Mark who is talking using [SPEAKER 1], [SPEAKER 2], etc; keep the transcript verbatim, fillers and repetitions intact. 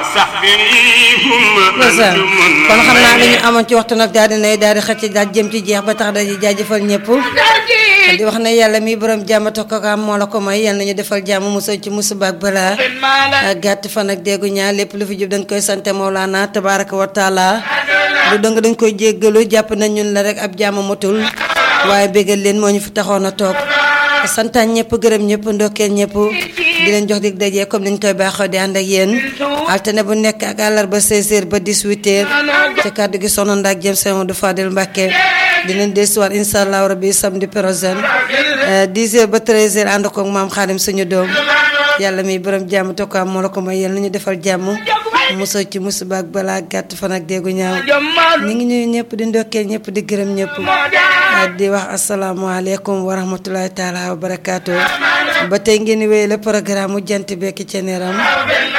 [SPEAKER 1] kon xam naa li ñu amoon ci waxtu nag daal di nay daal di xëcc daal jëm ci jeex ba tax dañuy jaajëfal ñëpp di wax ne yàlla mi borom jàmm tokkokaam moo la ko may yal nañu defal jàmm musal ci musiba ak balaa gàtt fan ak déggu ñaar lépp lu fi jub dañ koy sante Mawlana tabaraka wa taala lu dëng dañ koy jéggalu jàpp nañ ñun la rek ab jàmm matul waaye bégal leen moo ñu fi taxoon a toog santaan ñëpp gërëm ñëpp ndokkeel ñëpp di leen jox dig dajee comme niñ koy baaxoo di ànd ak yéen altine bu nekk ak àllarba seize heures ba dix-huit heures ci kàddu gi sono ndaak jëm Sëñ Modou Fadel Mbacké di leen desuwaat incha allah rabbi samedi prochain dix heures ba treize heures ànd ko ak maam Xaadim suñu doom yàlla mi borom jàmm tokkaam moo la ko may yéen nañu defal jàmm musal ci musiba ak balaa gàtt fan ak déggu ñaaw ñu ngi ñuy ñëpp di ndokkeel ñëpp di gërëm ñëpp di wax asalaamaaleykum wa rahmatulahi taala wa barakaatu ba tey ngeen wéy le programme mu jant bekki ceneeram